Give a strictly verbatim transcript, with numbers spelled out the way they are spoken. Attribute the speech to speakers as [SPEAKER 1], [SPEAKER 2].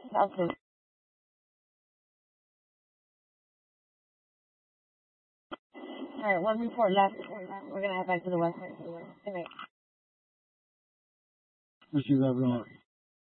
[SPEAKER 1] I'll see. Alright, one report left. We're gonna head back to the west. Good night.
[SPEAKER 2] Appreciate that, everyone.